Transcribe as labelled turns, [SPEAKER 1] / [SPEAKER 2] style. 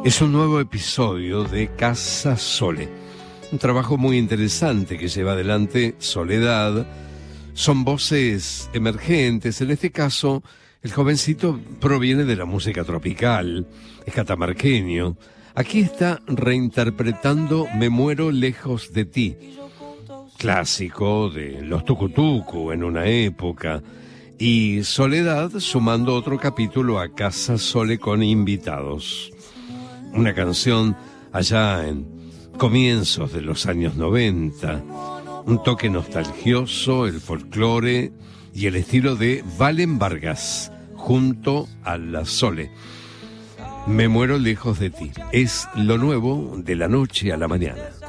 [SPEAKER 1] Es un nuevo episodio de Casa Sole, un trabajo muy interesante que lleva adelante Soledad. Son voces emergentes, en este caso el jovencito proviene de la música tropical, es catamarqueño. Aquí está reinterpretando Me muero lejos de ti, clásico de los Tucutucu en una época, y Soledad sumando otro capítulo a Casa Sole con invitados. Una canción allá en comienzos de los años 90, un toque nostalgioso, el folclore y el estilo de Valen Vargas junto a la Sole. Me muero lejos de ti, es lo nuevo de la noche a la mañana.